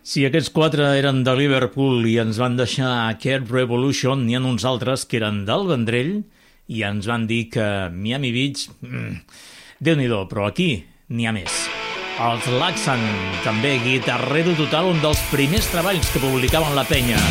Si aquests quatre eren de Liverpool i ens van deixar Cat Revolution, n'hi ha uns altres que eren del Vendrell i ens van dir que Miami Beach... Déu-n'hi-do, però aquí n'hi ha més. Els Laxan, també guitarrero total, un dels primers treballs que publicaven la penya.